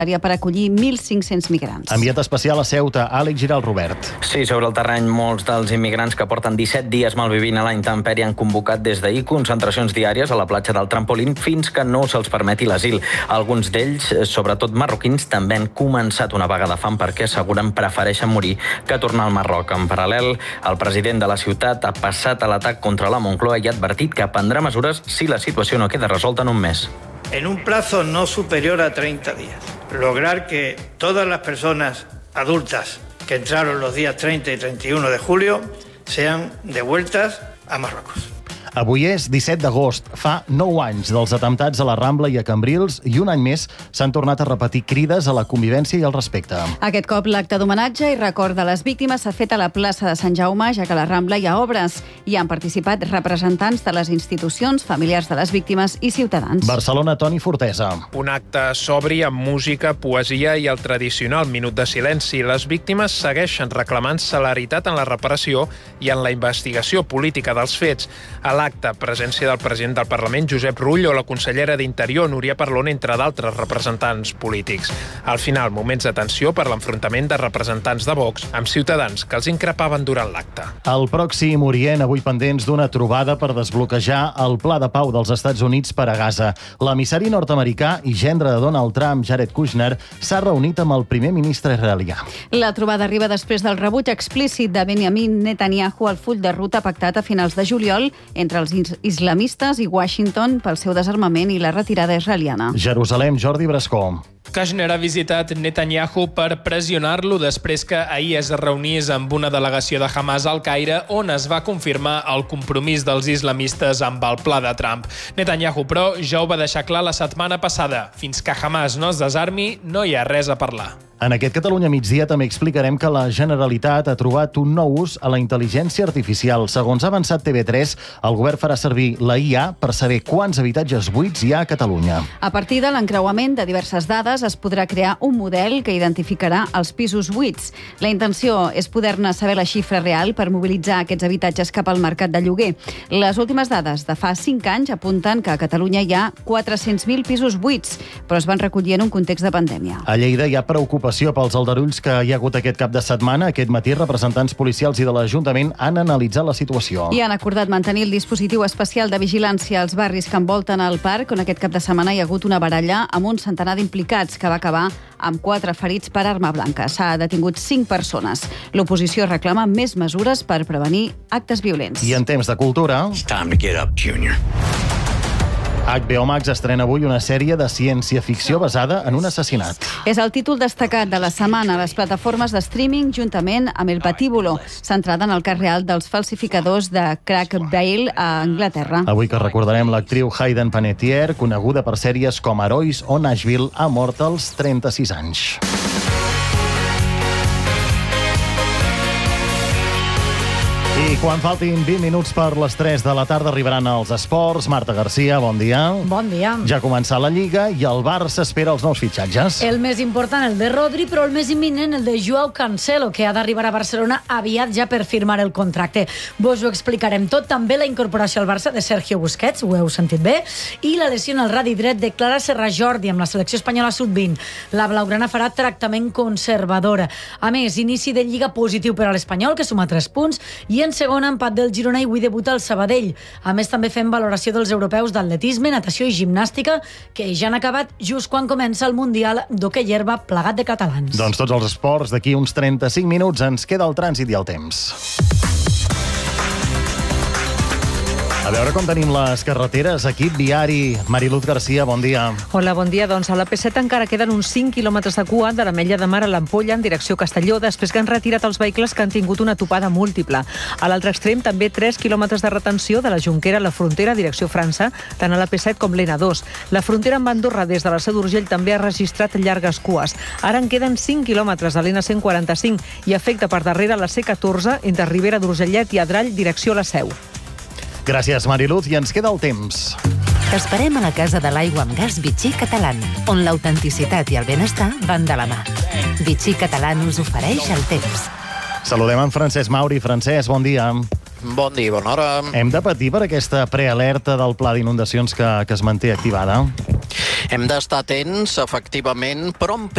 per acollir 1.500 migrants. Enviat especial a Ceuta, Àlex Giral Robert. Sí, sobre el terreny, molts dels immigrants que porten 17 dies malvivint a la intempèrie han convocat des d'ahir concentracions diàries a la platja del Trampolín fins que no se'ls permeti l'asil. Alguns d'ells, sobretot marroquins, també han començat una vaga de fam perquè asseguren prefereixen morir que tornar al Marroc. En paral·lel, el president de la ciutat ha passat a l'atac contra la Moncloa i ha advertit que prendrà mesures si la situació no queda resolta en un mes. En un plazo no superior a 30 días, lograr que todas las personas adultas que entraron los días 30 y 31 de julio sean devueltas a Marruecos. Avui és 17 d'agost. Fa 9 anys dels atemptats a la Rambla i a Cambrils i un any més s'han tornat a repetir crides a la convivència i al respecte. Aquest cop l'acte d'homenatge i record de les víctimes s'ha fet a la plaça de Sant Jaume, ja que a la Rambla hi ha obres. Hi han participat representants de les institucions, familiars de les víctimes i ciutadans. Barcelona, Toni Fortesa. Un acte sobri amb música, poesia i el tradicional minut de silenci. Les víctimes segueixen reclamant celeritat en la reparació i en la investigació política dels fets. A l'acte, presència del president del Parlament, Josep Rull, o la consellera d'Interior, Núria Parlon, entre d'altres representants polítics. Al final, moments de tensió per l'enfrontament de representants de Vox amb ciutadans que els increpaven durant l'acte. Al Pròxim Orient, avui pendents d'una trobada per desbloquejar el pla de pau dels Estats Units per a Gaza. L'emissari nord-americà i gendre de Donald Trump, Jared Kushner, s'ha reunit amb el primer ministre israelià. La trobada arriba després del rebuig explícit de Benjamin Netanyahu al full de ruta pactat a finals de juliol entre els islamistes i Washington pel seu desarmament i la retirada israeliana. Jerusalem, Jordi Brascó. Kushner ha visitat Netanyahu per pressionar-lo després que ahir es reunís amb una delegació de Hamas al Caire, on es va confirmar el compromís dels islamistes amb el pla de Trump. Netanyahu, però, ja ho va deixar clar la setmana passada. Fins que Hamas no es desarmi, no hi ha res a parlar. En aquest Catalunya migdia també explicarem que la Generalitat ha trobat un nou ús a la intel·ligència artificial. Segons ha avançat TV3, el govern farà servir la IA per saber quants habitatges buits hi ha a Catalunya. A partir de l'encreuament de diverses dades es podrà crear un model que identificarà els pisos buits. La intenció és poder-ne saber la xifra real per mobilitzar aquests habitatges cap al mercat de lloguer. Les últimes dades de fa 5 anys apunten que a Catalunya hi ha 400.000 pisos buits, però es van recollir en un context de pandèmia. A Lleida hi ha preocupació pels aldarulls que hi ha hagut aquest cap de setmana. Aquest matí, representants policials i de l'Ajuntament han analitzat la situació. I han acordat mantenir el dispositiu especial de vigilància als barris que envolten el parc, on aquest cap de setmana hi ha hagut una baralla amb un centenar d'implicats que va acabar amb 4 ferits per arma blanca. S'ha detingut 5 persones. L'oposició reclama més mesures per prevenir actes violents. I en temps de cultura... It's time to get up, Junior. HBO Max estrena avui una sèrie de ciència-ficció basada en un assassinat. És el títol destacat de la setmana a les plataformes de streaming juntament amb El Patíbulo, centrada en el cas real dels falsificadors de crack Bale a Anglaterra. Avui que recordarem l'actriu Hayden Panettiere, coneguda per sèries com Herois o Nashville, ha mort als 36 anys. I quan faltin 20 minuts per les 3 de la tarda arribaran els esports. Marta Garcia, bon dia. Bon dia. Ja ha començat la Lliga i el Barça espera els nous fitxatges. El més important, el de Rodri, però el més imminent, el de Joao Cancelo, que ha d'arribar a Barcelona aviat ja per firmar el contracte. Vos ho explicarem tot. També la incorporació al Barça de Sergio Busquets, ho heu sentit bé, i la lesió en el radi dret de Clara Serra Jordi amb la selecció espanyola sub-20. La blaugrana farà tractament conservador. A més, inici de Lliga positiu per a l'Espanyol, que suma 3 punts, i en segon empat del Girona i avui debuta el Sabadell. A més, també fem valoració dels europeus d'atletisme, natació i gimnàstica, que ja han acabat just quan comença el Mundial d'hoquei herba plegat de catalans. Doncs tots els esports d'aquí uns 35 minuts. Ens queda el trànsit i el temps. A veure com tenim les carreteres. Equip viari. Mariluz Garcia, bon dia. Hola, bon dia. Doncs a l'AP7 encara queden uns 5 quilòmetres de cua de l'Ametlla de Mar a l'Ampolla en direcció Castelló, després que han retirat els vehicles que han tingut una topada múltiple. A l'altre extrem també 3 quilòmetres de retenció de la Jonquera a la frontera direcció França, tant a l'AP7 com l'N2. La frontera amb Andorra des de la Seu d'Urgell també ha registrat llargues cues. Ara en queden 5 quilòmetres de l'N145 i afecta per darrere la C14 entre Ribera d'Urgellet i Adrall direcció a la Seu. Gràcies, Mariluz, i ens queda el temps. T'esperem a la Casa de l'Aigua amb Gas Vichy Catalán, on l'autenticitat i el benestar van de la mà. Vichy Catalán us ofereix el temps. Saludem en Francesc Mauri. Francesc, bon dia. Bon dia, bona hora. Hem de patir per aquesta prealerta del pla d'inundacions que es manté activada? Hem d'estar atents, efectivament, però en